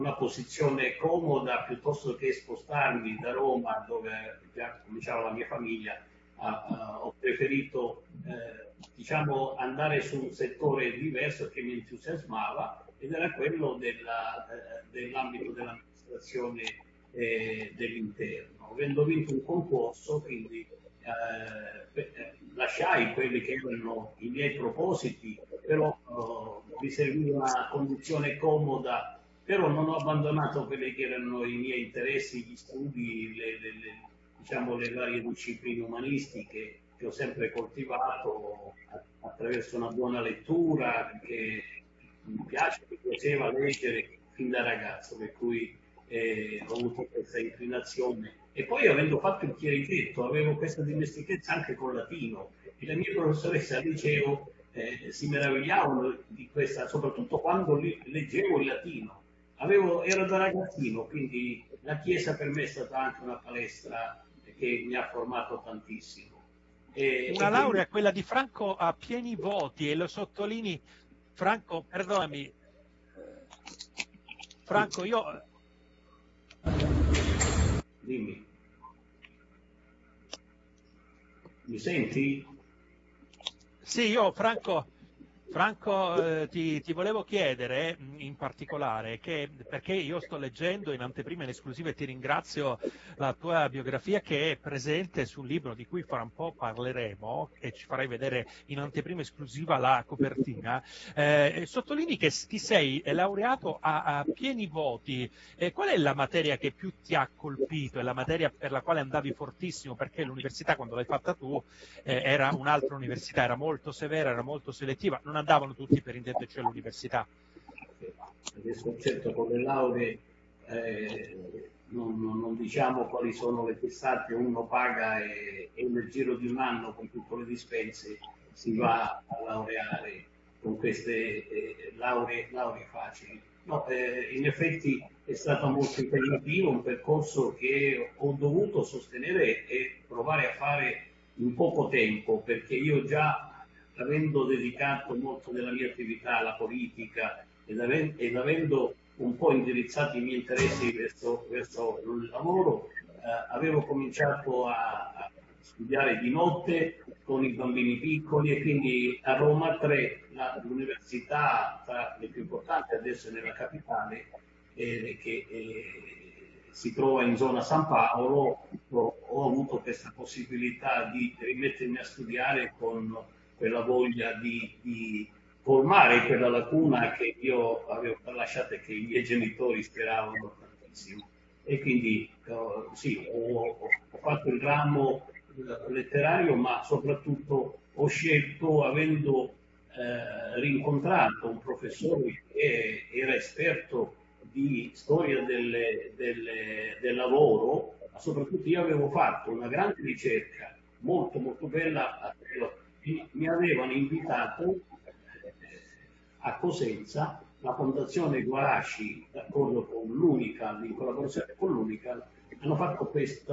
una posizione comoda piuttosto che spostarmi da Roma, dove già cominciava la mia famiglia, ho preferito diciamo, andare su un settore diverso che mi entusiasmava ed era quello dell'ambito dell'amministrazione dell'interno. Avendo vinto un concorso, quindi lasciai quelli che erano i miei propositi, però mi serviva una condizione comoda, però non ho abbandonato quelli che erano i miei interessi, gli studi, diciamo, le varie discipline umanistiche che ho sempre coltivato attraverso una buona lettura, che mi piaceva leggere fin da ragazzo, per cui ho avuto questa inclinazione. E poi avendo fatto il chierigetto, avevo questa dimestichezza anche con il latino e le mie professoresse al liceo si meravigliavano di questa, soprattutto quando leggevo il latino. Ero da ragazzino, quindi la Chiesa per me è stata anche una palestra che mi ha formato tantissimo. Una Quindi laurea, quella di Franco, a pieni voti, e lo sottolinei, Franco, perdonami, Franco, io... dimmi, mi senti? Sì, io Franco, ti volevo chiedere in particolare, perché io sto leggendo in anteprima in esclusiva e ti ringrazio la tua biografia che è presente sul libro di cui fra un po' parleremo e ci farai vedere in anteprima esclusiva la copertina. Sottolinei che ti sei laureato a pieni voti. Qual è la materia che più ti ha colpito? È la materia per la quale andavi fortissimo? Perché l'università, quando l'hai fatta tu, era un'altra università, era molto severa, era molto selettiva, non andavano tutti per intenderci all'università. Adesso certo con le lauree non diciamo quali sono le testate, uno paga e nel giro di un anno con tutte le dispense si va a laureare con queste lauree facili. No, in effetti è stato molto impegnativo, un percorso che ho dovuto sostenere e provare a fare in poco tempo, perché io già avendo dedicato molto della mia attività alla politica ed avendo un po' indirizzato i miei interessi verso il lavoro, avevo cominciato a studiare di notte con i bambini piccoli e quindi a Roma 3, l'università tra le più importanti adesso è nella capitale, che si trova in zona San Paolo, ho avuto questa possibilità di rimettermi a studiare con quella voglia di colmare quella lacuna che io avevo lasciato e che i miei genitori speravano tantissimo. E quindi sì, ho fatto il ramo letterario, ma soprattutto ho scelto, avendo rincontrato un professore che era esperto di storia del lavoro, ma soprattutto io avevo fatto una grande ricerca molto molto bella, mi avevano invitato a Cosenza, la Fondazione Guarasci, d'accordo con l'Unical, in collaborazione con l'Unical, hanno fatto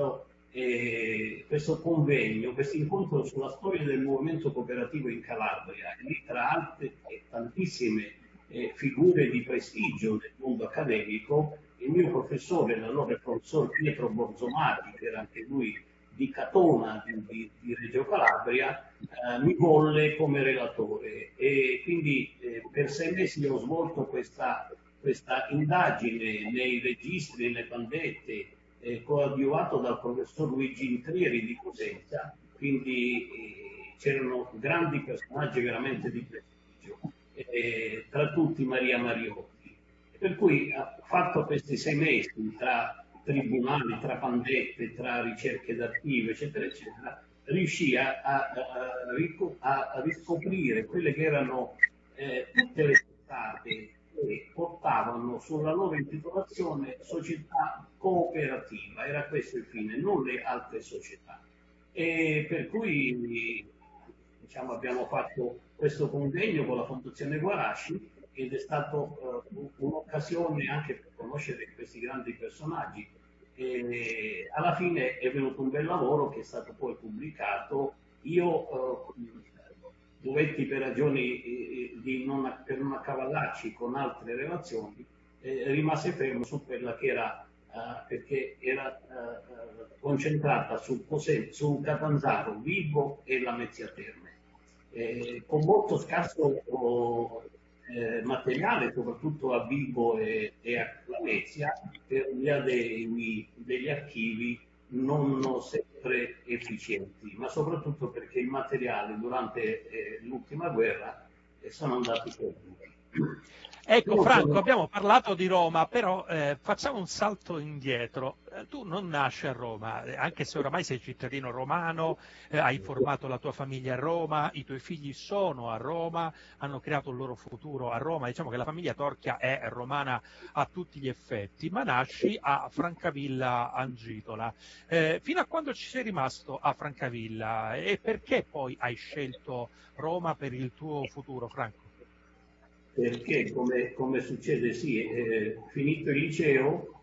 questo convegno, questo incontro sulla storia del movimento cooperativo in Calabria. E lì, tra altre tantissime figure di prestigio del mondo accademico, il mio professore, l'allora professor Pietro Borzomati, che era anche lui di Catona, di Reggio Calabria, mi volle come relatore e quindi per 6 mesi ho svolto questa indagine nei registri, nelle bandette, coadiuvato dal professor Luigi Intrieri di Cosenza, quindi c'erano grandi personaggi veramente di prestigio, tra tutti Maria Mariotti. Per cui fatto questi 6 mesi tra tribunali, tra pandette, tra ricerche d'archivio, eccetera, eccetera, riuscì a riscoprire quelle che erano tutte le testate che portavano sulla loro intitolazione società cooperativa, era questo il fine, non le altre società. E per cui diciamo, abbiamo fatto questo convegno con la Fondazione Guarasci ed è stata un'occasione anche per conoscere questi grandi personaggi. E alla fine è venuto un bel lavoro che è stato poi pubblicato. Io dovetti per ragioni per non accavallarci con altre relazioni, rimase fermo su quella che era, perché era concentrata su Catanzaro, Vibo e Lamezia Terme, con molto scarso materiale, soprattutto a Vibo e a Lamezia, per via degli archivi non sempre efficienti, ma soprattutto perché il materiale durante l'ultima guerra sono andati perduti. Ecco Franco, abbiamo parlato di Roma, però facciamo un salto indietro. Tu non nasci a Roma, anche se oramai sei cittadino romano, hai formato la tua famiglia a Roma, i tuoi figli sono a Roma, hanno creato il loro futuro a Roma. Diciamo che la famiglia Torchia è romana a tutti gli effetti, ma nasci a Francavilla Angitola. Fino a quando ci sei rimasto a Francavilla e perché poi hai scelto Roma per il tuo futuro, Franco? Perché come succede, sì, finito il liceo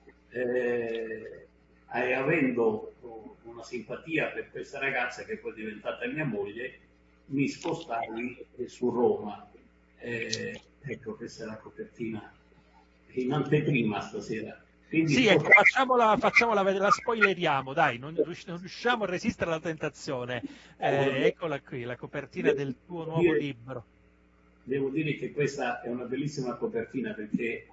e avendo una simpatia per questa ragazza che poi è diventata mia moglie, mi spostai su Roma. Ecco, questa è la copertina in anteprima stasera. Quindi sì, ecco, facciamola vedere, la spoileriamo, dai, non riusciamo a resistere alla tentazione. Eccola qui, la copertina del tuo nuovo libro. Devo dire che questa è una bellissima copertina perché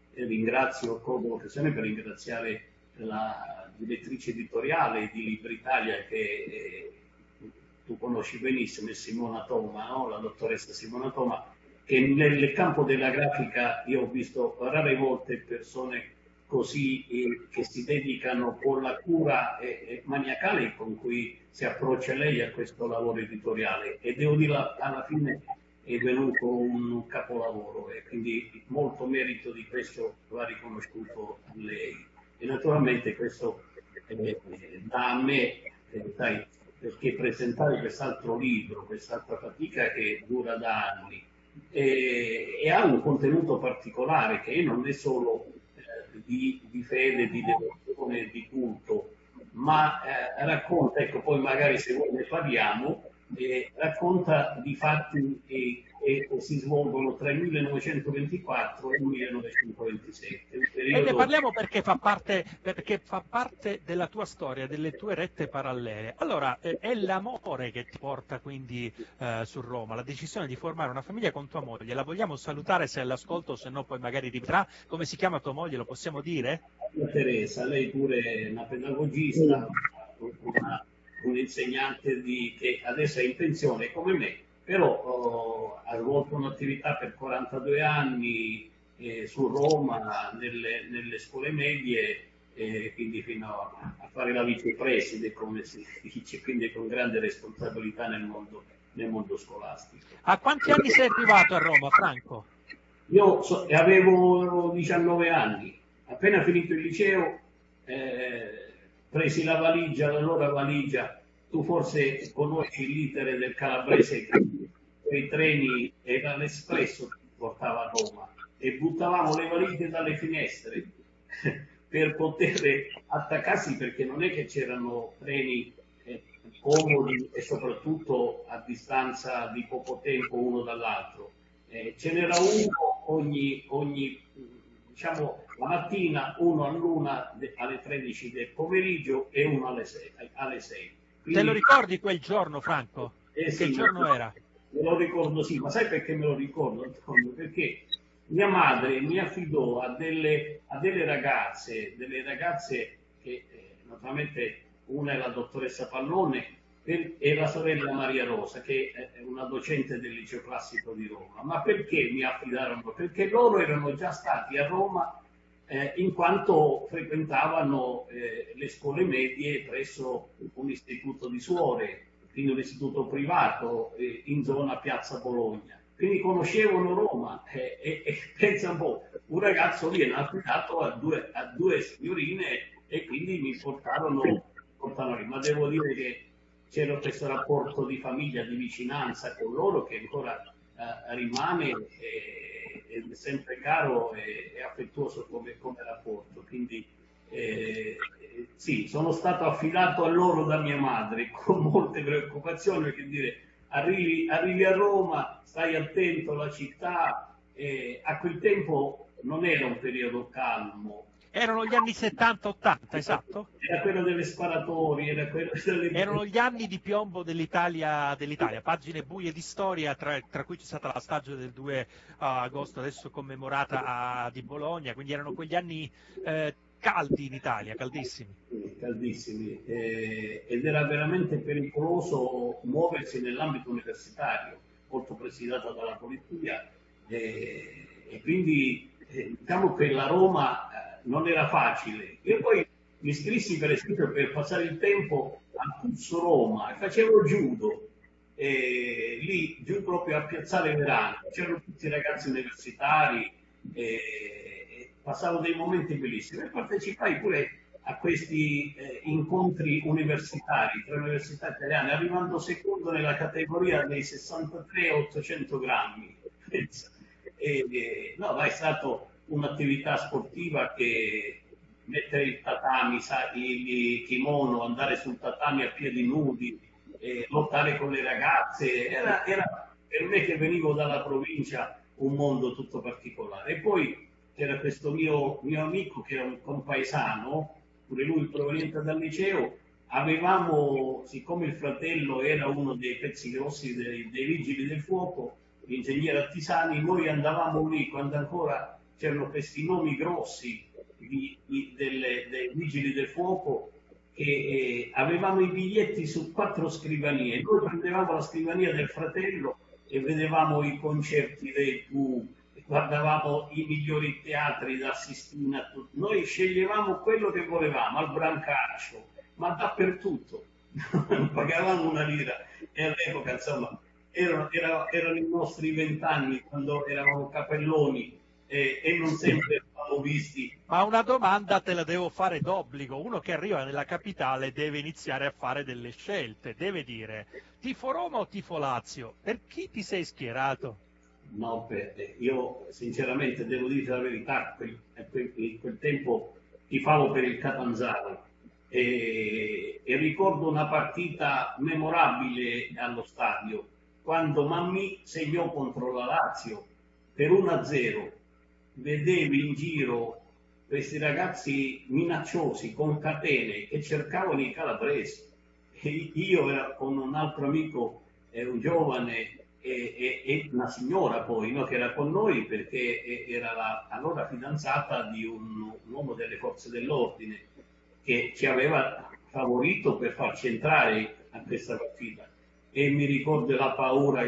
colgo l'occasione per ringraziare la direttrice editoriale di Libri Italia che tu conosci benissimo, è Simona Toma, no? La dottoressa Simona Toma, che nel campo della grafica io ho visto rare volte persone così che si dedicano con la cura maniacale con cui si approccia lei a questo lavoro editoriale, e devo dire alla fine è venuto un capolavoro e quindi molto merito di questo va riconosciuto a lei. E naturalmente questo da a me, sai, perché presentare quest'altro libro, quest'altra fatica che dura da anni e ha un contenuto particolare che non è solo di fede, di devozione, di culto, ma racconta, ecco, poi magari se voi ne parliamo, racconta di fatti che si svolgono tra il 1924 e il 1927. E ne parliamo perché fa parte della tua storia, delle tue rette parallele. Allora, è l'amore che ti porta quindi su Roma, la decisione di formare una famiglia con tua moglie. La vogliamo salutare se è all'ascolto, se no poi magari rivedrà. Come si chiama tua moglie, lo possiamo dire? Teresa, lei pure è una pedagogista, un insegnante che adesso è in pensione come me, però ha svolto un'attività per 42 anni su Roma, nelle scuole medie, quindi fino a fare la vicepreside, come si dice, quindi con grande responsabilità nel mondo scolastico. A quanti anni sei arrivato a Roma, Franco? Io avevo 19 anni, appena finito il liceo, presi la loro valigia, tu forse conosci l'iter del calabrese, che i treni era l'espresso che portava a Roma e buttavamo le valigie dalle finestre per poter attaccarsi, perché non è che c'erano treni comodi e soprattutto a distanza di poco tempo uno dall'altro. Ce n'era uno diciamo, la mattina, uno all'una alle 13 del pomeriggio e uno alle 6. Quindi, te lo ricordi quel giorno, Franco? Sì, che giorno era? Me lo ricordo, sì, ma sai perché me lo ricordo, Antonio? Perché mia madre mi affidò a delle ragazze che naturalmente una è la dottoressa Pallone e la sorella Maria Rosa, che è una docente del liceo classico di Roma. Ma perché mi affidarono? Perché loro erano già stati a Roma in quanto frequentavano le scuole medie presso un istituto di suore, quindi un istituto privato in zona Piazza Bologna. Quindi conoscevano Roma e pensa un po', un ragazzo viene affidato a due signorine e quindi mi portarono lì. Ma devo dire che c'era questo rapporto di famiglia, di vicinanza con loro che ancora rimane è sempre caro e affettuoso come rapporto. Quindi sì, sono stato affidato a loro da mia madre con molte preoccupazioni, perché dire arrivi a Roma, stai attento alla città. A quel tempo non era un periodo calmo. Erano gli anni 70-80, esatto? Era quello delle sparatorie, era quello delle... Erano gli anni di piombo dell'Italia, pagine buie di storia, tra cui c'è stata la strage del 2 agosto, adesso commemorata di Bologna, quindi erano quegli anni caldi in Italia, caldissimi. Caldissimi, ed era veramente pericoloso muoversi nell'ambito universitario, molto presidiato dalla polizia, e quindi diciamo che la Roma non era facile. Io poi mi iscrissi per esempio per passare il tempo al Puzzo Roma e facevo judo, lì giù proprio a Piazzale Verano, c'erano tutti i ragazzi universitari, passavo dei momenti bellissimi e partecipai pure a questi incontri universitari tra università italiane, arrivando secondo nella categoria dei 63 a 800 grammi. No, è stata un'attività sportiva che mettere il tatami, il kimono, andare sul tatami a piedi nudi, lottare con le ragazze, era per me che venivo dalla provincia un mondo tutto particolare. E poi c'era questo mio amico che era un compaesano, pure lui proveniente dal liceo, avevamo, siccome il fratello era uno dei pezzi grossi dei vigili del fuoco, l'ingegnere Attisani, noi andavamo lì quando ancora c'erano questi nomi grossi dei vigili del fuoco, che avevamo i biglietti su 4 scrivanie, noi prendevamo la scrivania del fratello e vedevamo i concerti dei Pooh, guardavamo i migliori teatri da Sistina, noi sceglievamo quello che volevamo, al Brancaccio, ma dappertutto, non pagavamo una lira, e all'epoca insomma erano i nostri 20 anni quando eravamo capelloni, e non sempre eravamo visti. Ma una domanda te la devo fare d'obbligo: uno che arriva nella capitale deve iniziare a fare delle scelte, deve dire tifo Roma o tifo Lazio, per chi ti sei schierato? No, io sinceramente devo dire la verità, in quel tempo tifavo per il Catanzaro, e ricordo una partita memorabile allo stadio, quando Mammì segnò contro la Lazio per 1-0. Vedevi in giro questi ragazzi minacciosi con catene che cercavano i calabresi. E io ero con un altro amico, un giovane, e una signora poi, no, che era con noi perché era allora fidanzata di un uomo delle forze dell'ordine che ci aveva favorito per farci entrare a questa partita. E mi ricordo la paura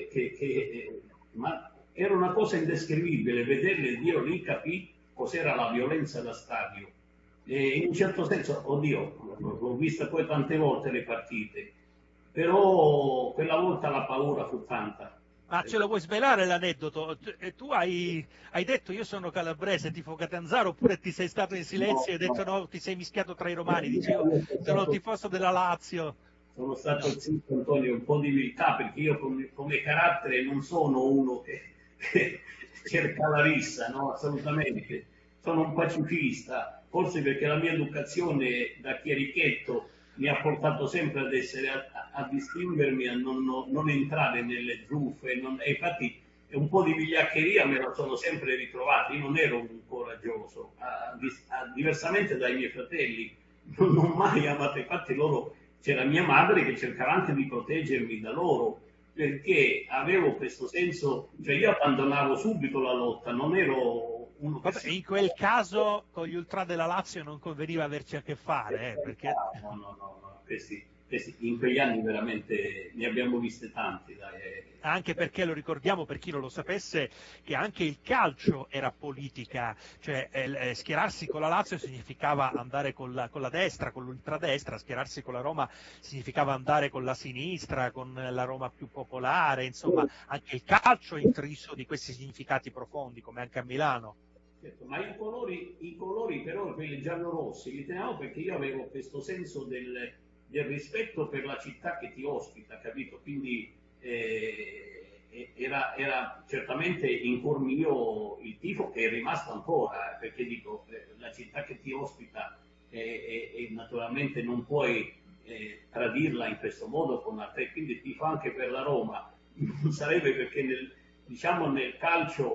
ma era una cosa indescrivibile vederle. Dio lì capì cos'era la violenza da stadio, e in un certo senso, oddio, l'ho vista poi tante volte le partite, però quella volta la paura fu tanta. Ma ce lo vuoi svelare l'aneddoto? Tu hai detto io sono calabrese, tifo Catanzaro, oppure ti sei stato in silenzio e hai detto no, ti sei mischiato tra i romani, dici io sono tifoso della Lazio. Sono stato zitto, Antonio, un po' di umiltà, perché io come carattere non sono uno che cerca la rissa, no? Assolutamente. Sono un pacifista, forse perché la mia educazione da chierichetto mi ha portato sempre ad essere, a distinguermi, a non entrare nelle zuffe, e infatti un po' di vigliaccheria me la sono sempre ritrovata. Io non ero un coraggioso, diversamente dai miei fratelli, non ho mai amato, infatti loro, c'era mia madre che cercava anche di proteggermi da loro, perché avevo questo senso, cioè io abbandonavo subito la lotta, non ero uno che... Vabbè, in quel caso con gli ultra della Lazio non conveniva averci a che fare, perché... No, questi in quegli anni veramente ne abbiamo viste tanti, dai. Anche perché, lo ricordiamo per chi non lo sapesse, che anche il calcio era politica, cioè schierarsi con la Lazio significava andare con la destra, con l'ultradestra, schierarsi con la Roma significava andare con la sinistra, con la Roma più popolare, insomma anche il calcio è intriso di questi significati profondi, come anche a Milano. Certo, ma i colori però, quelli giallo-rossi, li teniamo perché io avevo questo senso del rispetto per la città che ti ospita, capito? Quindi era certamente in cuor mio il tifo, che è rimasto ancora, perché dico, la città che ti ospita, e naturalmente non puoi tradirla in questo modo con altre, quindi tifo anche per la Roma. Non sarebbe perché diciamo nel calcio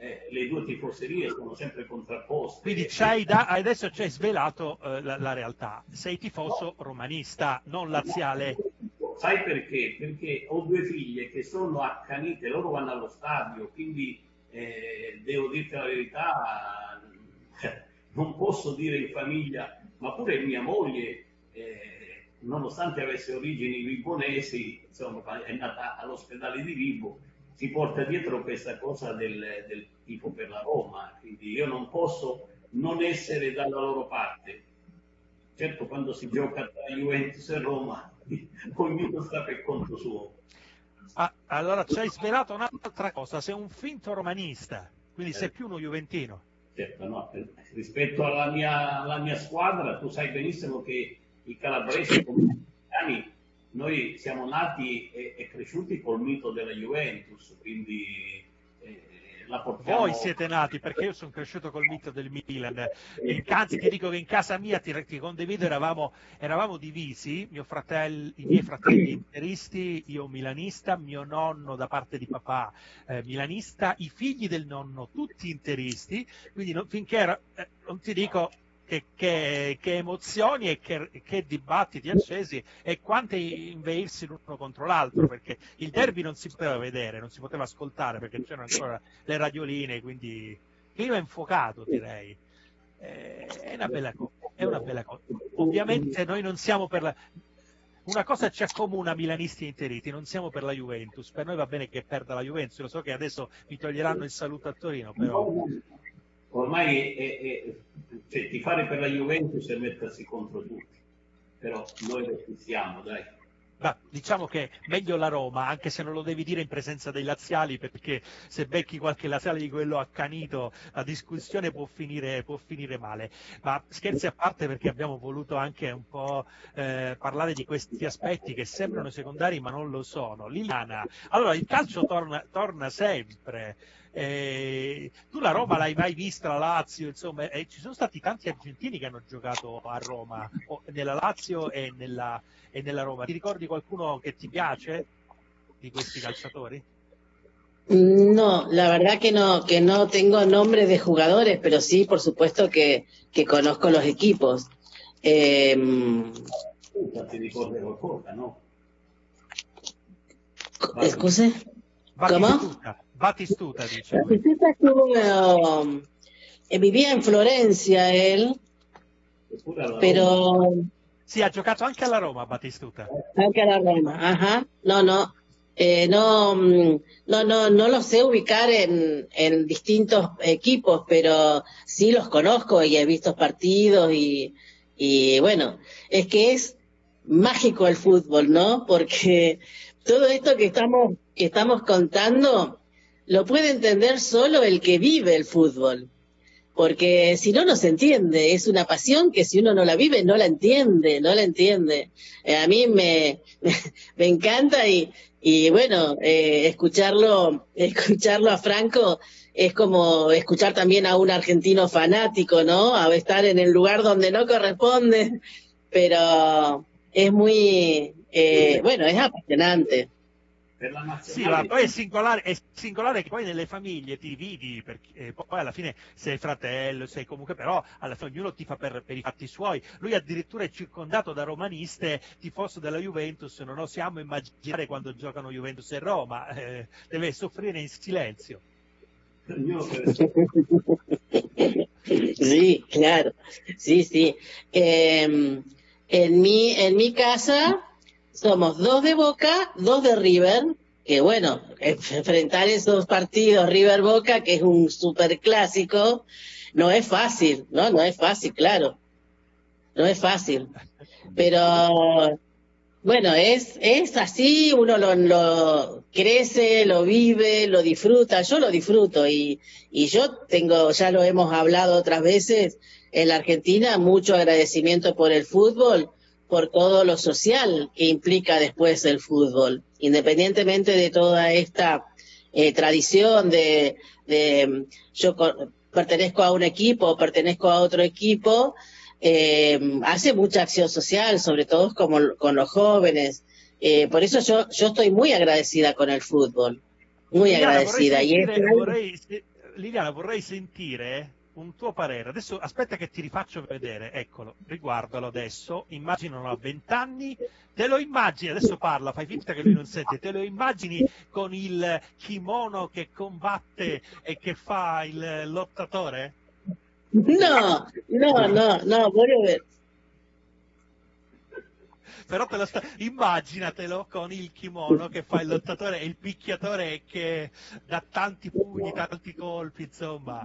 le due tifoserie sono sempre contrapposte. Quindi adesso ci hai svelato la realtà. Sei tifoso romanista, non laziale. Sai perché? Perché ho due figlie che sono accanite, loro vanno allo stadio, quindi devo dirti la verità, non posso dire in famiglia, ma pure mia moglie, nonostante avesse origini vibonesi, insomma, è nata all'ospedale di Vibo, si porta dietro questa cosa del tifo per la Roma, quindi io non posso non essere dalla loro parte. Certo, quando si gioca tra Juventus e Roma, ognuno sta per conto suo. Allora ci hai svelato un'altra cosa, sei un finto romanista, quindi sei più uno juventino. Certo, no, rispetto alla mia squadra, tu sai benissimo che i calabresi, come gli italiani, noi siamo nati e cresciuti col mito della Juventus, quindi la portiamo... Voi siete nati, perché io sono cresciuto col mito del Milan. Anzi, ti dico che in casa mia, ti condivido, eravamo divisi, i miei fratelli interisti, io milanista, mio nonno da parte di papà milanista, i figli del nonno tutti interisti, quindi finché non ti dico che emozioni e che dibattiti accesi e quante inveirsi l'uno contro l'altro, perché il derby non si poteva vedere, non si poteva ascoltare perché c'erano ancora le radioline, quindi clima infuocato, direi. È una bella cosa. Ovviamente noi non siamo una cosa ci accomuna milanisti e interiti, non siamo per la Juventus, per noi va bene che perda la Juventus, lo so che adesso mi toglieranno il saluto a Torino, però... Ormai cioè, tifare per la Juventus è mettersi contro tutti, però noi lo siamo, dai. Ma diciamo che meglio la Roma, anche se non lo devi dire in presenza dei laziali, perché se becchi qualche laziale di quello accanito la discussione può finire male. Ma scherzi a parte, perché abbiamo voluto anche un po' parlare di questi aspetti che sembrano secondari ma non lo sono. Liliana, allora il calcio torna sempre. Tu la Roma l'hai mai vista, la Lazio, insomma, ci sono stati tanti argentini che hanno giocato a Roma, nella Lazio e nella Roma. Ti ricordi qualcuno che ti piace di questi calciatori? No, la verdad que no tengo nombres de jugadores, pero sí, por supuesto que conozco los equipos. Ti ricordi qualcosa, no? Scuse? Batistuta, dice. Batistuta estuvo, vivía en Florencia él, pero... Sì, ha giocato anche alla Roma Batistuta. Anche alla Roma, ajá. No lo sé ubicar en distintos equipos, pero sí los conozco y he visto partidos y bueno, es que es mágico el fútbol, ¿no? Porque todo esto que estamos contando lo puede entender solo el que vive el fútbol. Porque si no, no se entiende, es una pasión que si uno no la vive, no la entiende. A mí me encanta y bueno, escucharlo a Franco es como escuchar también a un argentino fanático, ¿no? A estar en el lugar donde no corresponde, pero es muy, bueno, es apasionante. Sì, ma poi è singolare che poi nelle famiglie ti vivi, perché poi alla fine sei fratello, sei comunque, però alla fine ognuno tifa per i fatti suoi. Lui addirittura è circondato da romaniste, tifoso della Juventus, non osiamo immaginare quando giocano Juventus e Roma, deve soffrire in silenzio. Sí, claro, sí. En mi casa somos 2 de Boca, 2 de River, que bueno, enfrentar esos partidos River-Boca, que es un super clásico, no es fácil, ¿no? No es fácil, claro. No es fácil. Pero bueno, es así, uno lo crece, lo vive, lo disfruta. Yo lo disfruto y yo tengo, ya lo hemos hablado otras veces, en la Argentina, mucho agradecimiento por el fútbol, por todo lo social que implica después el fútbol, independientemente de toda esta tradición de yo pertenezco a un equipo, pertenezco a otro equipo, hace mucha acción social, sobre todo con los jóvenes. Por eso yo estoy muy agradecida con el fútbol, muy agradecida. Liliana, vorrei sentire un tuo parere. Adesso aspetta che ti rifaccio vedere, eccolo, riguardalo adesso, immaginalo a 20 anni, te lo immagini, adesso parla, fai finta che lui non sente, te lo immagini con il kimono che combatte e che fa il lottatore? No, voglio vedere. Però immaginatelo con il kimono che fa il lottatore e il picchiatore che dà tanti pugni, tanti colpi, insomma.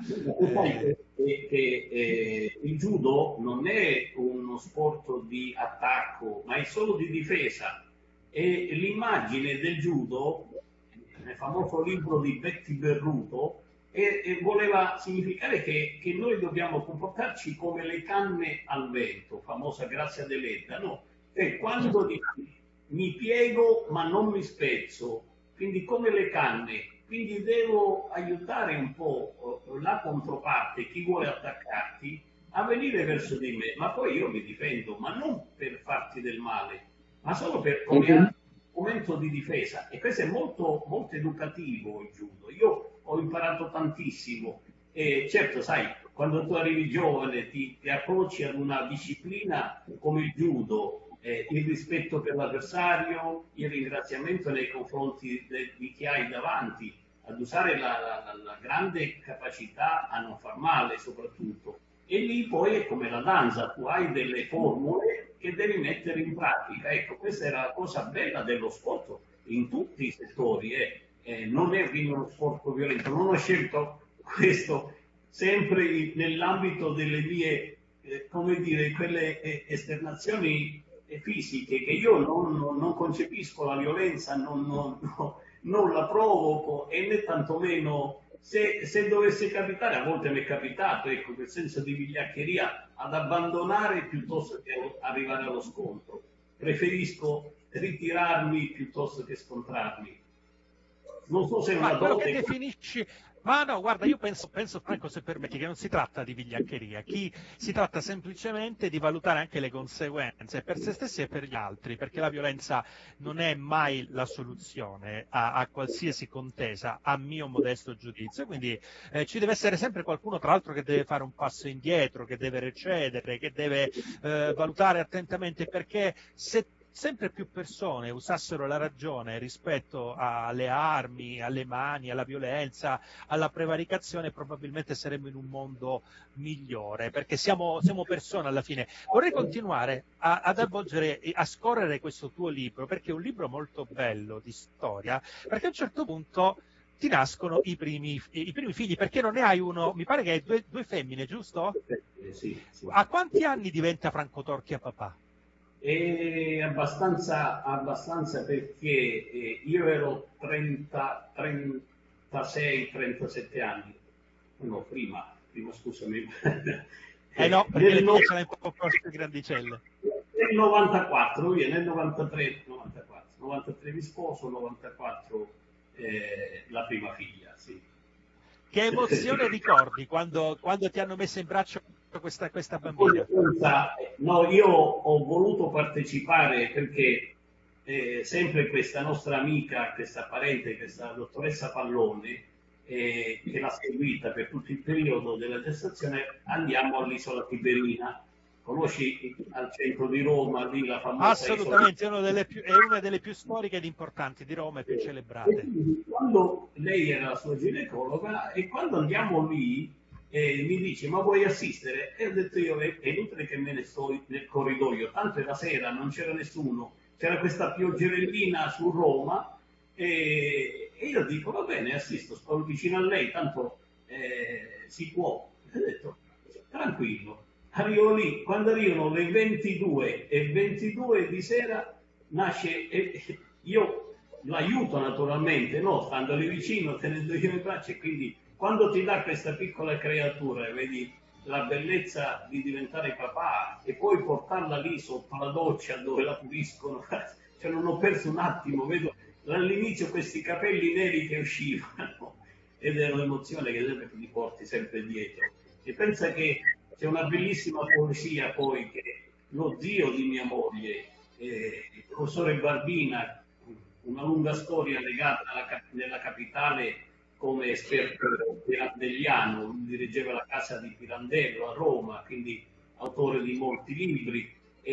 Il judo non è uno sport di attacco, ma è solo di difesa. E l'immagine del judo, nel famoso libro di Betty Berruto, voleva significare che noi dobbiamo comportarci come le canne al vento, famosa grazia deledda, no? Quando mi piego ma non mi spezzo, quindi come le canne, quindi devo aiutare un po' la controparte, chi vuole attaccarti, a venire verso di me, ma poi io mi difendo, ma non per farti del male, ma solo per come momento di difesa. E questo è molto, molto educativo il judo. Io ho imparato tantissimo. E certo, sai, quando tu arrivi giovane ti approcci ad una disciplina come il judo, il rispetto per l'avversario, il ringraziamento nei confronti di chi hai davanti, ad usare la grande capacità a non far male soprattutto. E lì poi è come la danza, tu hai delle formule che devi mettere in pratica. Ecco, questa era la cosa bella dello sport in tutti i settori. Non è uno sport violento, non ho scelto questo sempre nell'ambito delle mie, come dire, quelle esternazioni fisiche, che io non concepisco la violenza, non la provoco e né tantomeno se dovesse capitare, a volte mi è capitato, ecco, quel senso di vigliaccheria, ad abbandonare piuttosto che arrivare allo scontro. Preferisco ritirarmi piuttosto che scontrarmi. Non so se è una quello dote. che definisci. Ma no, guarda, io penso Franco, se permetti, che non si tratta di vigliaccheria, si tratta semplicemente di valutare anche le conseguenze per se stessi e per gli altri, perché la violenza non è mai la soluzione a qualsiasi contesa, a mio modesto giudizio, quindi ci deve essere sempre qualcuno, tra l'altro, che deve fare un passo indietro, che deve recedere, che deve valutare attentamente, perché se sempre più persone usassero la ragione rispetto alle armi, alle mani, alla violenza, alla prevaricazione, probabilmente saremmo in un mondo migliore, perché siamo persone alla fine. Vorrei continuare ad avvolgere, a scorrere questo tuo libro, perché è un libro molto bello di storia, perché a un certo punto ti nascono i primi figli, perché non ne hai uno, mi pare che hai due femmine, giusto? Sì. A quanti anni diventa Franco Torchia papà? È abbastanza perché io ero 36-37 anni, no, prima scusami. No, perché le figlie sono un po' più grandicelle. Nel 94, io nel 93 mi sposo, 94 la prima figlia, sì. Che emozione ricordi quando ti hanno messo in braccio questa bambina? No, io ho voluto partecipare perché sempre questa nostra amica, questa parente, questa dottoressa Pallone, che l'ha seguita per tutto il periodo della gestazione, andiamo all'isola Tiberina. Conosci al centro di Roma, lì la famosa Assolutamente, isola? è una delle più storiche ed importanti di Roma e più celebrate. Quando lei era la sua ginecologa e quando andiamo lì mi dice: ma vuoi assistere? E ho detto io: è inutile che me ne sto nel corridoio, tanto era sera, non c'era nessuno, c'era questa pioggerellina su Roma e io dico: va bene, assisto, sto vicino a lei, tanto si può. E ho detto: tranquillo. Arrivo lì, quando arrivano le 22:22 di sera nasce, io l'aiuto naturalmente, no? Stando lì vicino, tenendo io le braccia, e quindi quando ti dà questa piccola creatura e vedi la bellezza di diventare papà e poi portarla lì sotto la doccia dove la puliscono, cioè non ho perso un attimo, vedo all'inizio questi capelli neri che uscivano ed è un'emozione che sempre ti porti sempre dietro. E pensa che c'è una bellissima poesia poi che lo zio di mia moglie, il professore Barbina, una lunga storia legata nella capitale come esperto pirandelliano, lui dirigeva la casa di Pirandello a Roma, quindi autore di molti libri,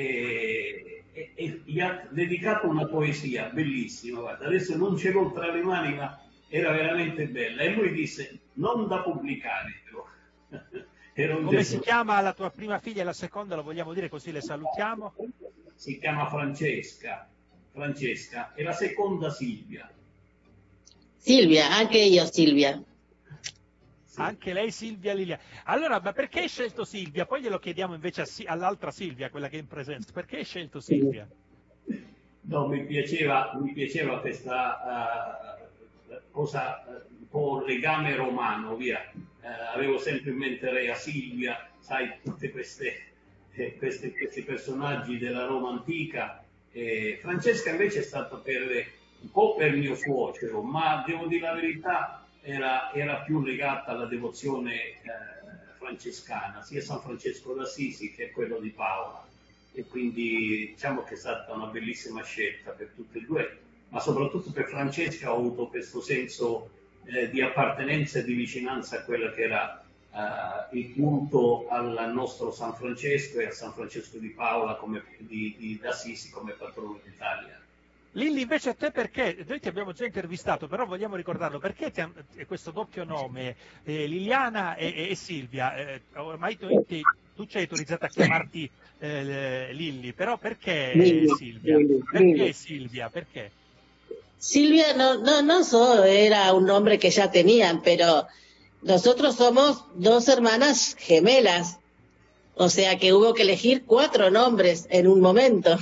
e gli ha dedicato una poesia bellissima, guarda, adesso non ce l'ho tra le mani, ma era veramente bella, e lui disse non da pubblicare però. Come si chiama la tua prima figlia e la seconda, lo vogliamo dire così le salutiamo? Si chiama Francesca, e la seconda Silvia. Silvia, anche io Silvia. Sì. Anche lei Silvia Lilia. Allora, ma perché hai scelto Silvia? Poi glielo chiediamo invece all'altra Silvia, quella che è in presenza. Perché hai scelto Silvia? No, mi piaceva questa cosa, un po' legame romano, via. Avevo sempre in mente Rea Silvia, sai, tutti questi personaggi della Roma antica. Francesca invece è stata un po' per mio suocero, ma devo dire la verità, era più legata alla devozione francescana, sia San Francesco d'Assisi che quello di Paola. E quindi diciamo che è stata una bellissima scelta per tutte e due, ma soprattutto per Francesca ho avuto questo senso di appartenenza e di vicinanza a quella che era il culto al nostro San Francesco e a San Francesco di Paola d'Assisi come patrono d'Italia. Lilli, invece a te perché? Noi ti abbiamo già intervistato, però vogliamo ricordarlo, perché questo doppio nome, Liliana e Silvia? Ormai tu ci hai autorizzato a chiamarti Lilli, però perché Silvia? Perché Silvia? Perché? Silvia, no era un nombre que ya tenían, pero nosotros somos dos hermanas gemelas, o sea que hubo que elegir 4 nombres en un momento.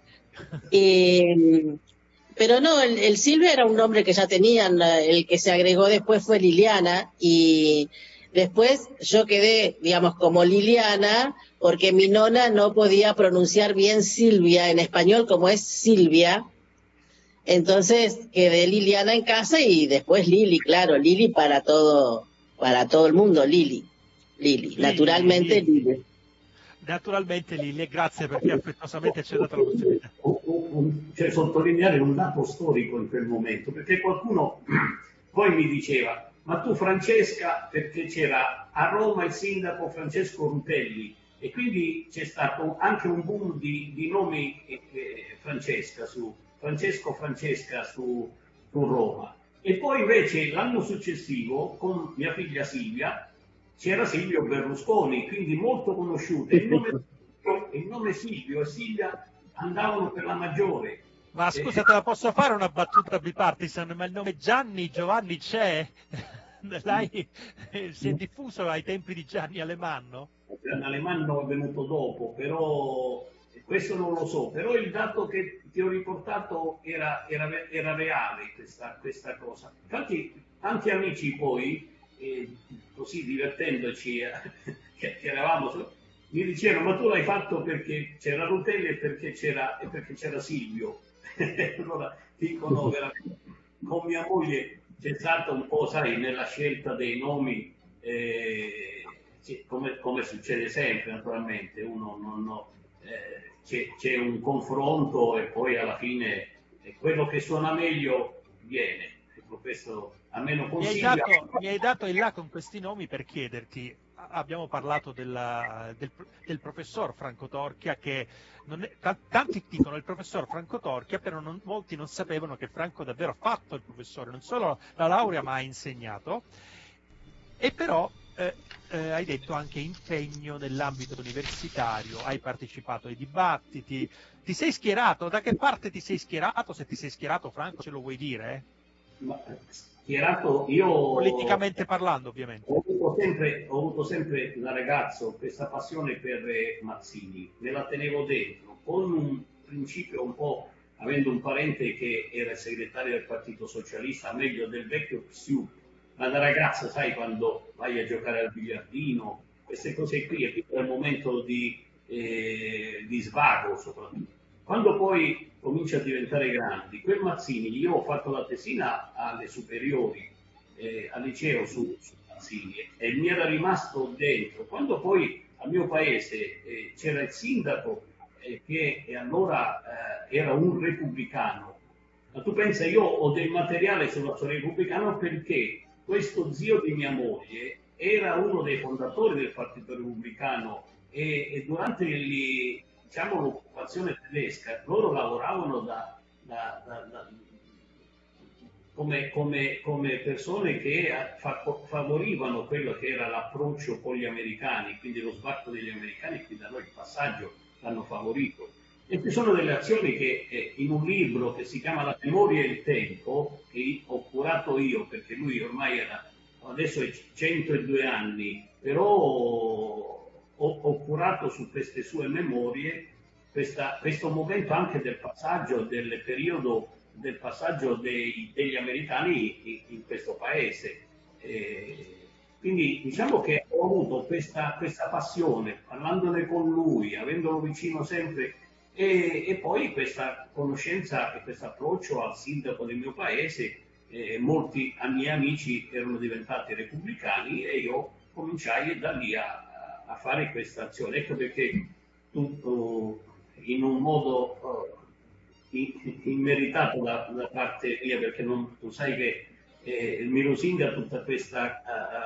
Pero no, el Silvia era un nombre que ya tenían, el que se agregó después fue Liliana, y después yo quedé, digamos, como Liliana, porque mi nona no podía pronunciar bien Silvia en español como es Silvia. Entonces quedé Liliana en casa y después Lili, claro, Lili para todo el mundo, Lili, naturalmente Lili. Naturalmente Lili, grazie perché affettuosamente ci hai dato la possibilità. Cioè, sottolineare un dato storico in quel momento, perché qualcuno poi mi diceva, ma tu Francesca, perché c'era a Roma il sindaco Francesco Rutelli, e quindi c'è stato anche un boom di nomi Francesca su Roma. E poi invece l'anno successivo, con mia figlia Silvia, c'era Silvio Berlusconi, quindi molto conosciuto. Il nome Silvio e Silvia andavano per la maggiore. Ma scusa, te la posso fare una battuta bipartisan, ma il nome Giovanni c'è? Si è diffuso ai tempi di Gianni Alemanno? Gianni Alemanno è venuto dopo, però questo non lo so. Però il dato che ti ho riportato era reale questa cosa. Infatti tanti amici poi, così divertendoci, che eravamo, mi dicevano, ma tu l'hai fatto perché c'era Rutelli e perché c'era Silvio. Allora dicono veramente, con mia moglie c'è stato un po', sai, nella scelta dei nomi, come succede sempre naturalmente, c'è un confronto e poi alla fine quello che suona meglio viene. Ecco, questo almeno consiglia. Mi hai dato il là con questi nomi per chiederti, abbiamo parlato del professor Franco Torchia, che tanti dicono il professor Franco Torchia, però molti non sapevano che Franco davvero ha fatto il professore, non solo la laurea ma ha insegnato, e però hai detto anche impegno nell'ambito universitario, hai partecipato ai dibattiti, ti sei schierato, da che parte ti sei schierato? Se ti sei schierato, Franco, ce lo vuoi dire? Schierato io, politicamente parlando, ovviamente. Ho avuto sempre da ragazzo questa passione per Mazzini, me la tenevo dentro, con un principio un po', avendo un parente che era il segretario del Partito Socialista, meglio del vecchio PSU, ma da ragazzo, sai, quando vai a giocare al biliardino, queste cose qui, e era il momento di svago soprattutto. Quando poi comincia a diventare grandi, quel Mazzini, io ho fatto la tesina alle superiori, al liceo su Mazzini, e mi era rimasto dentro. Quando poi al mio paese c'era il sindaco che allora era un repubblicano, ma tu pensa, io ho del materiale sul repubblicano perché questo zio di mia moglie era uno dei fondatori del Partito Repubblicano e durante diciamo, l'occupazione tedesca loro lavoravano come persone che favorivano quello che era l'approccio con gli americani, quindi lo sbarco degli americani qui da noi, il passaggio l'hanno favorito. E ci sono delle azioni che in un libro che si chiama La memoria e il tempo, che ho curato io perché lui ormai adesso è 102 anni, però ho curato su queste sue memorie questo momento anche del passaggio, del periodo del passaggio degli americani in questo paese. Quindi diciamo che ho avuto questa passione, parlandone con lui, avendolo vicino sempre, e poi questa conoscenza e questo approccio al sindaco del mio paese. Molti miei amici erano diventati repubblicani e io cominciai da lì a fare questa azione. Ecco perché tutto in un modo immeritato da parte mia, perché tu sai che mi lusinga tutta questa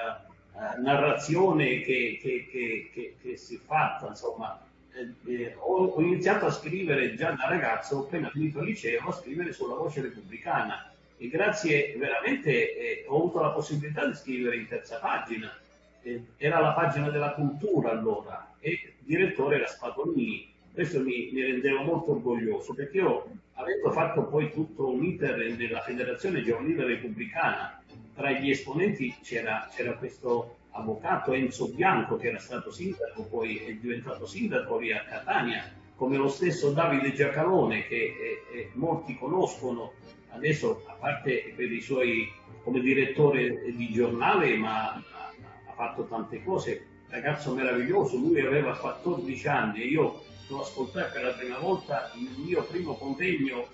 narrazione che si è fatta, insomma. Ho iniziato a scrivere già da ragazzo, appena finito il liceo, a scrivere sulla Voce Repubblicana e grazie veramente ho avuto la possibilità di scrivere in terza pagina. Era la pagina della cultura allora e il direttore era Spadolini. Questo mi rendeva molto orgoglioso perché io, avendo fatto poi tutto un iter nella Federazione Giovanile Repubblicana, tra gli esponenti c'era questo avvocato Enzo Bianco che era stato sindaco, poi è diventato sindaco lì a Catania, come lo stesso Davide Giacalone che molti conoscono adesso, a parte per i suoi come direttore di giornale, ma ha fatto tante cose, ragazzo meraviglioso. Lui aveva 14 anni e io l'ho ascoltato per la prima volta il mio primo convegno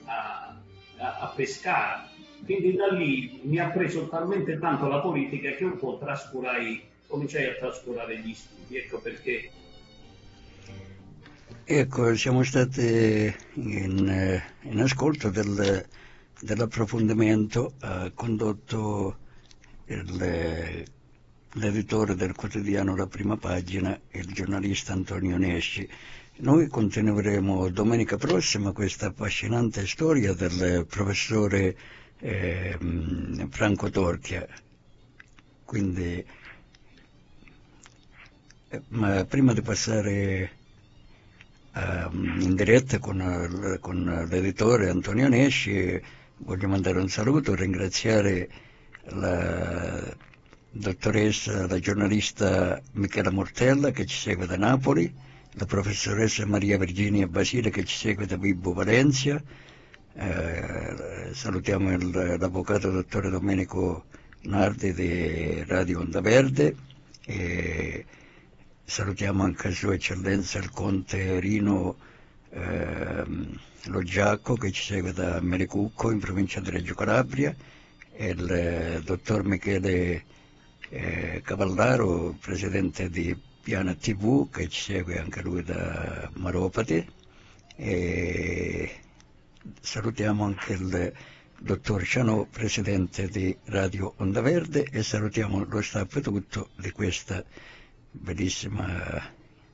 a Pescara, quindi da lì mi ha preso talmente tanto la politica che un po' cominciai a trascurare gli studi, ecco perché. Ecco, siamo stati in ascolto dell'approfondimento condotto l'editore del quotidiano La Prima Pagina, il giornalista Antonio Nesci. Noi continueremo domenica prossima questa affascinante storia del professore Franco Torchia. Quindi, ma prima di passare in diretta con l'editore Antonio Nesci, voglio mandare un saluto, ringraziare la dottoressa, la giornalista Michela Mortella che ci segue da Napoli, la professoressa Maria Virginia Basile che ci segue da Vibo Valencia, salutiamo l'avvocato dottore Domenico Nardi di Radio Onda Verde e salutiamo anche Sua Eccellenza il Conte Rino Loggiacco che ci segue da Mericucco in provincia di Reggio Calabria e il dottor Michele Cavallaro, presidente di Piana TV, che ci segue anche lui da Maropati, e salutiamo anche il dottor Cianò, presidente di Radio Onda Verde, e salutiamo lo staff tutto di questa bellissima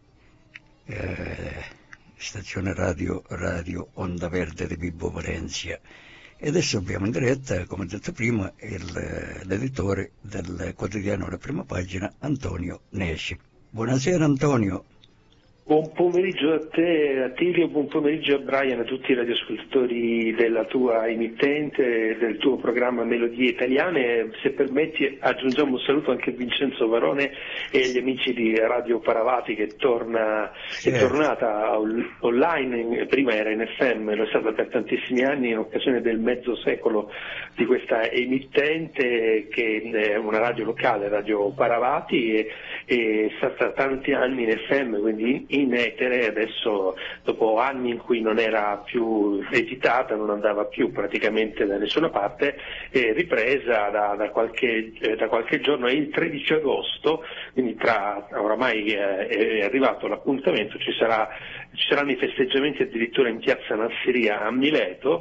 stazione radio Onda Verde di Vibo Valencia. E adesso abbiamo in diretta, come detto prima, l'editore del quotidiano La Prima Pagina, Antonio Nesci. Buonasera Antonio. Buon pomeriggio a te, Attilio, buon pomeriggio a Brian, a tutti i radioascoltatori della tua emittente, del tuo programma Melodie Italiane. Se permetti aggiungiamo un saluto anche a Vincenzo Varone e agli amici di Radio Paravati che è tornata online, prima era in FM, lo è stata per tantissimi anni in occasione del mezzo secolo di questa emittente che è una radio locale, Radio Paravati, e è stata tanti anni in FM, quindi in etere. Adesso, dopo anni in cui non era più editata, non andava più praticamente da nessuna parte, è ripresa da qualche giorno, è il 13 agosto, quindi oramai è arrivato l'appuntamento, ci saranno i festeggiamenti addirittura in piazza Nasseria a Mileto,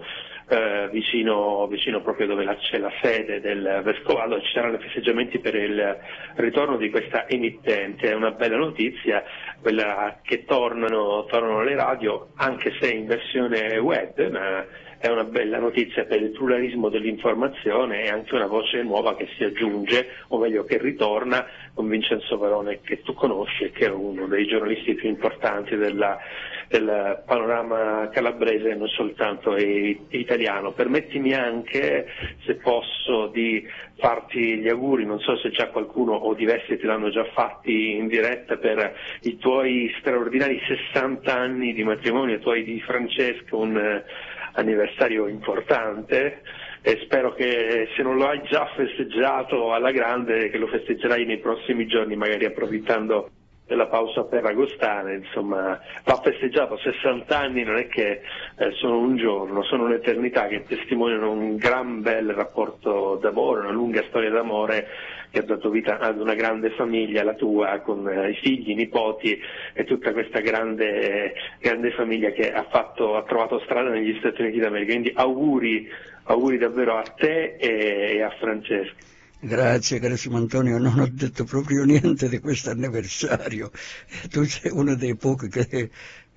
vicino proprio dove c'è la sede del Vescovado. Ci saranno festeggiamenti per il ritorno di questa emittente. È una bella notizia quella che tornano le radio, anche se in versione web, ma è una bella notizia per il pluralismo dell'informazione e anche una voce nuova che si aggiunge, o meglio che ritorna, con Vincenzo Varone, che tu conosci e che è uno dei giornalisti più importanti del panorama calabrese, non soltanto italiano. Permettimi anche, se posso, di farti gli auguri, non so se già qualcuno o diversi te l'hanno già fatti in diretta, per i tuoi straordinari 60 anni di matrimonio, tuoi di Francesco, un anniversario importante, e spero che, se non lo hai già festeggiato alla grande, che lo festeggerai nei prossimi giorni, magari approfittando della pausa ferragostana. Insomma, va festeggiato. 60 anni non è che sono un giorno, sono un'eternità, che testimoniano un gran bel rapporto d'amore, una lunga storia d'amore che ha dato vita ad una grande famiglia, la tua, con i figli, i nipoti e tutta questa grande famiglia che ha trovato strada negli Stati Uniti d'America. Quindi auguri davvero a te e a Francesco. Grazie carissimo Antonio, non ho detto proprio niente di questo anniversario. Tu sei uno dei pochi che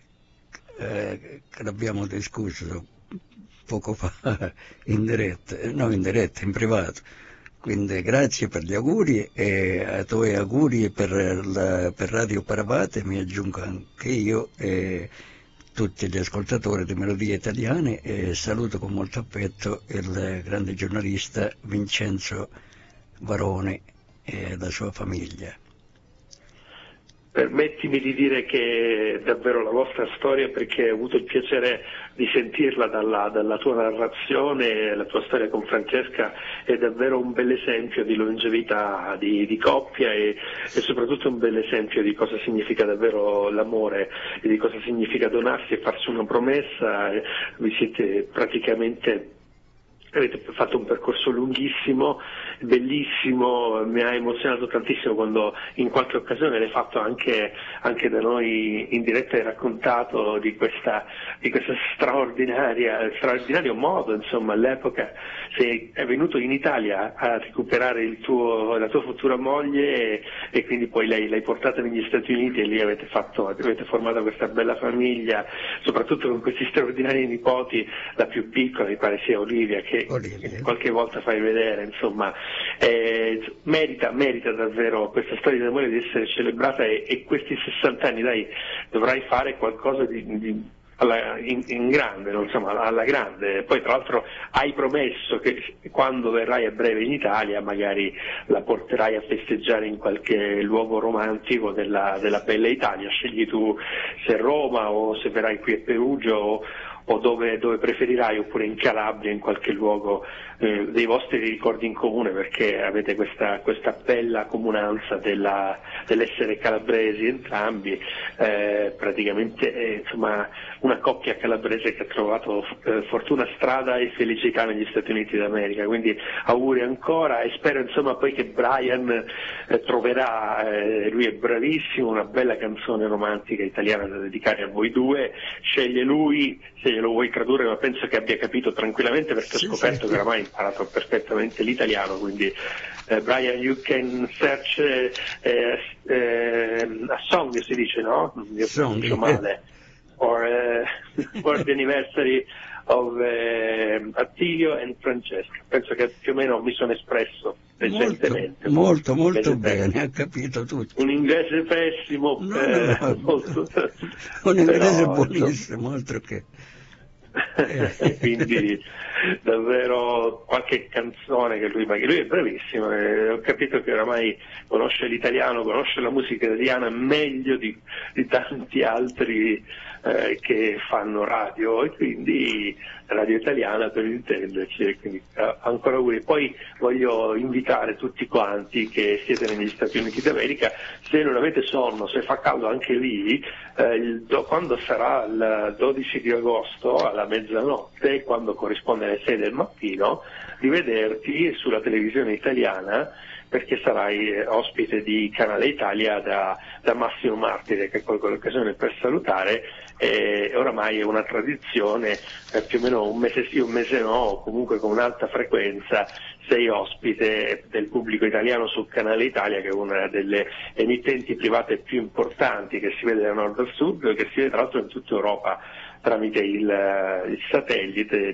l'abbiamo discusso poco fa in diretta, in privato. Quindi grazie per gli auguri, e ai tuoi auguri per Radio Paravate mi aggiungo anche io e tutti gli ascoltatori di Melodie Italiane, e saluto con molto affetto il grande giornalista Vincenzo Varone e la sua famiglia. Permettimi di dire che davvero la vostra storia, perché ho avuto il piacere di sentirla dalla tua narrazione, la tua storia con Francesca, è davvero un bel esempio di longevità di coppia e soprattutto un bel esempio di cosa significa davvero l'amore e di cosa significa donarsi e farsi una promessa. Vi siete praticamente... Avete fatto un percorso lunghissimo, bellissimo, mi ha emozionato tantissimo quando in qualche occasione l'hai fatto anche da noi in diretta, hai raccontato di questo straordinario modo, insomma, all'epoca sei venuto in Italia a recuperare la tua futura moglie e quindi poi l'hai portata negli Stati Uniti e lì avete formato questa bella famiglia, soprattutto con questi straordinari nipoti. La più piccola mi pare sia Olivia, che qualche volta fai vedere, insomma, merita davvero questa storia d'amore di essere celebrata, e questi 60 anni, dai, dovrai fare qualcosa in grande, insomma, alla grande. Poi tra l'altro hai promesso che quando verrai a breve in Italia magari la porterai a festeggiare in qualche luogo romantico della bella Italia. Scegli tu se Roma o se verrai qui a Perugia o dove preferirai, oppure in Calabria, in qualche luogo dei vostri ricordi in comune, perché avete questa bella comunanza dell'essere calabresi entrambi, praticamente insomma una coppia calabrese che ha trovato fortuna, strada e felicità negli Stati Uniti d'America. Quindi auguri ancora, e spero insomma poi che Brian troverà, lui è bravissimo, una bella canzone romantica italiana da dedicare a voi due. Sceglie lui, se glielo vuoi tradurre, ma penso che abbia capito tranquillamente, perché ho scoperto che oramai ha imparato perfettamente l'italiano. Quindi Brian, you can search a song, si dice, no? Io pronuncio male. For the anniversary of Attilio and Francesca. Penso che più o meno mi sono espresso recentemente. Molto bene, ha capito tutto. Un inglese pessimo, molto. Un inglese buonissimo, altro che. Quindi davvero qualche canzone che lui è bravissimo, ho capito che oramai conosce l'italiano, conosce la musica italiana meglio di tanti altri che fanno radio, e quindi radio italiana per intenderci, quindi ancora auguri. Poi voglio invitare tutti quanti che siete negli Stati Uniti d'America, se non avete sonno, se fa caldo anche lì, quando sarà il 12 di agosto alla mezzanotte, quando corrisponde alle 6 del mattino, di vederti sulla televisione italiana, perché sarai ospite di Canale Italia da Massimo Martire, che colgo l'occasione per salutare oramai è una tradizione, più o meno un mese sì, un mese no, o comunque con un'alta frequenza sei ospite del pubblico italiano sul Canale Italia, che è una delle emittenti private più importanti che si vede da nord al sud, che si vede tra l'altro in tutta Europa tramite il satellite,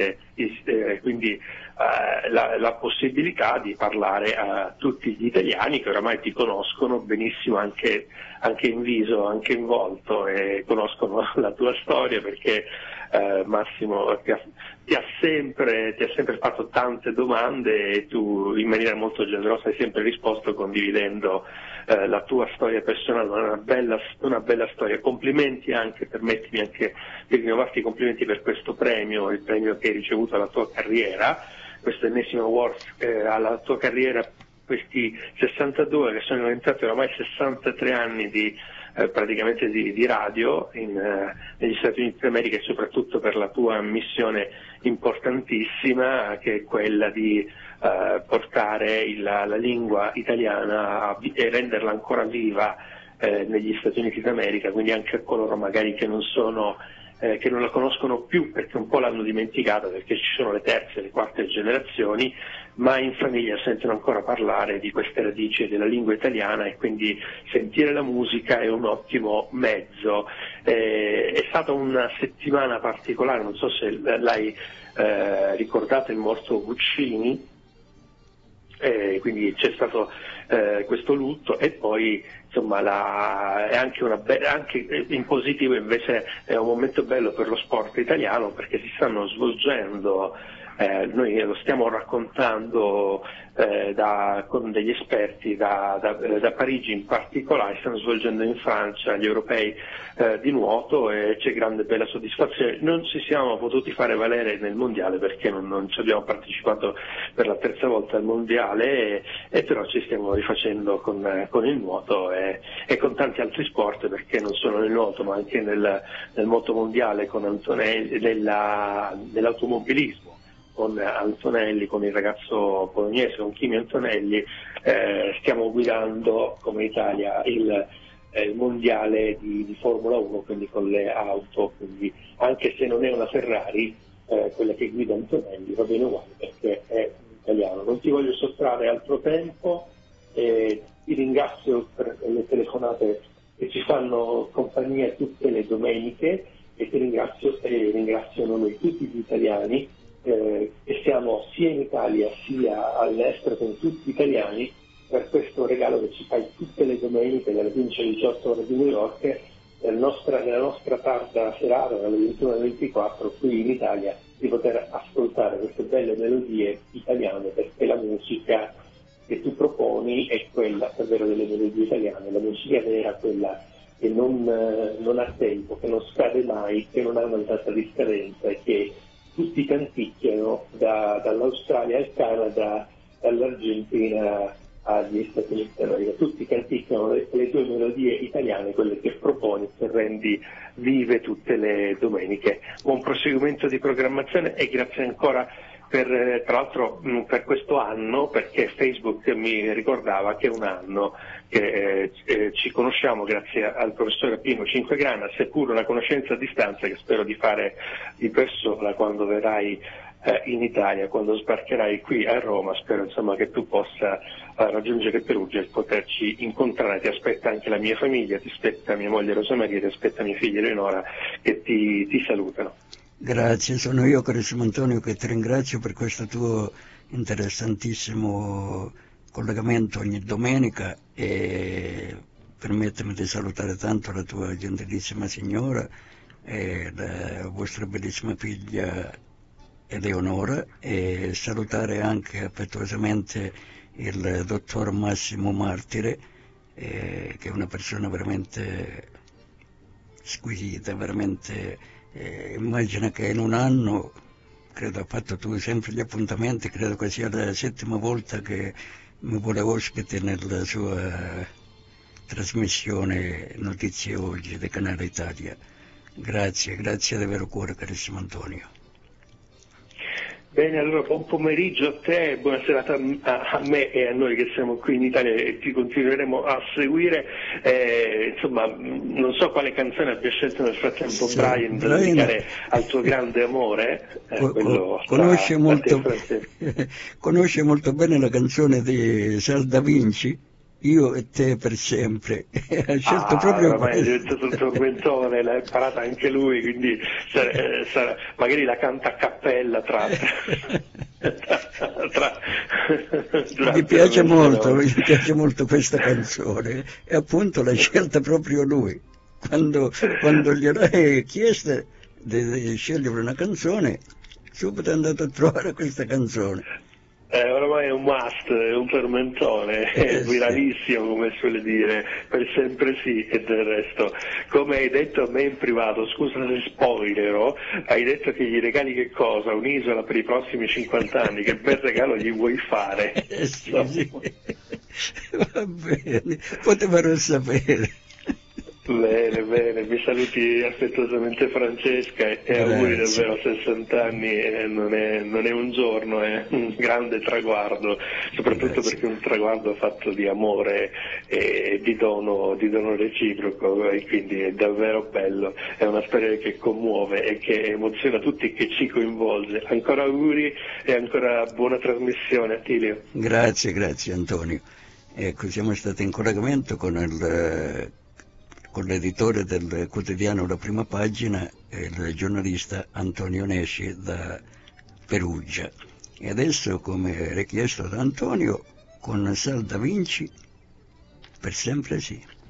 quindi la possibilità di parlare a tutti gli italiani che oramai ti conoscono benissimo anche in viso, anche in volto, e conoscono la tua storia, perché Massimo ti ha sempre fatto tante domande e tu in maniera molto generosa hai sempre risposto condividendo la tua storia personale, una bella storia. Complimenti anche, permettimi anche di rinnovarti i complimenti per questo premio, il premio che hai ricevuto alla tua carriera, questo ennesimo award alla tua carriera, questi 62 che sono diventati ormai 63 anni praticamente di radio negli Stati Uniti d'America, e soprattutto per la tua missione importantissima, che è quella di portare la lingua italiana e renderla ancora viva negli Stati Uniti d'America, quindi anche a coloro magari che non la conoscono più perché un po' l'hanno dimenticata, perché ci sono le terze e le quarte generazioni, ma in famiglia sentono ancora parlare di queste radici della lingua italiana, e quindi sentire la musica è un ottimo mezzo. È stata una settimana particolare, non so se l'hai ricordato, il morto Guccini, quindi c'è stato questo lutto, e poi insomma è anche anche in positivo invece è un momento bello per lo sport italiano, perché si stanno svolgendo, noi lo stiamo raccontando con degli esperti da Parigi in particolare, stanno svolgendo in Francia gli europei di nuoto, e c'è grande bella soddisfazione. Non ci siamo potuti fare valere nel mondiale perché non ci abbiamo partecipato per la terza volta al mondiale, e però ci stiamo rifacendo con il nuoto e con tanti altri sport, perché non solo nel nuoto ma anche nel moto mondiale con Antonelli, nell'automobilismo con Antonelli, con il ragazzo bolognese, con Kimi Antonelli, stiamo guidando come Italia il mondiale di Formula 1, quindi con le auto, quindi anche se non è una Ferrari, quella che guida Antonelli va bene uguale perché è italiano. Non ti voglio sottrarre altro tempo, ti ringrazio per le telefonate che ci fanno compagnia tutte le domeniche, e ti ringrazio e ringraziano noi tutti gli italiani che siamo sia in Italia sia all'estero, con tutti italiani, per questo regalo che ci fai tutte le domeniche dalle 15 alle 18 ore di New York, nella nostra tarda serata dalle 21 alle 24 qui in Italia, di poter ascoltare queste belle melodie italiane, perché la musica che tu proponi è quella davvero delle melodie italiane, la musica vera, quella che non ha tempo, che non scade mai, che non ha una data di scadenza, e che tutti canticchiano dall'Australia al Canada, dall'Argentina agli Stati Uniti d'America, tutti canticchiano le tue melodie italiane, quelle che proponi, che rendi vive tutte le domeniche. Buon proseguimento di programmazione, e grazie ancora tra l'altro per questo anno, perché Facebook mi ricordava che è un anno che ci conosciamo grazie al professore Pino Cinquegrana, seppur una conoscenza a distanza che spero di fare di persona quando verrai in Italia, quando sbarcherai qui a Roma. Spero insomma che tu possa raggiungere Perugia e poterci incontrare. Ti aspetta anche la mia famiglia, ti aspetta mia moglie Rosa Maria, ti aspetta mia figlia Eleonora, che ti salutano. Grazie, sono io carissimo Antonio che ti ringrazio per questo tuo interessantissimo collegamento ogni domenica, e permettimi di salutare tanto la tua gentilissima signora e la vostra bellissima figlia Eleonora, e salutare anche affettuosamente il dottor Massimo Martire, che è una persona veramente squisita, veramente immagina che in un anno, credo ha fatto tu sempre gli appuntamenti, credo che sia la 7ª volta che mi vuole ospite nella sua trasmissione Notizie Oggi del Canale Italia. Grazie, grazie davvero cuore carissimo Antonio. Bene, allora buon pomeriggio a te, buona serata a me e a noi che siamo qui in Italia e ti continueremo a seguire. Insomma, non so quale canzone abbia scelto nel frattempo Brian da dedicare al tuo grande amore. Conosce molto bene la canzone di Sal da Vinci, Io e te per sempre. Ha scelto proprio ormai è diventato un tormentone, l'ha imparata anche lui, quindi magari la canta a cappella mi piace molto questa canzone e appunto l'ha scelta proprio lui. Quando gliela hai chiesto di scegliere una canzone, subito è andato a trovare questa canzone. Ormai è un must, è un tormentone, è viralissimo come suole dire, per sempre sì, e del resto. Come hai detto a me in privato, scusa se spoilero, hai detto che gli regali che cosa? Un'isola per i prossimi 50 anni, che bel regalo gli vuoi fare? Sì. Va bene, potevano sapere. Bene, mi saluti affettuosamente Francesca e auguri davvero a 60 anni, non è un giorno, è un grande traguardo, soprattutto perché è un traguardo fatto di amore e di dono reciproco, e quindi è davvero bello, è una storia che commuove e che emoziona tutti e che ci coinvolge. Ancora auguri e ancora buona trasmissione, Attilio. Grazie Antonio. Ecco, siamo stati in collegamento con l'editore del quotidiano La Prima Pagina, il giornalista Antonio Nesci da Perugia. E adesso, come richiesto da Antonio, con Sal da Vinci, per sempre sì.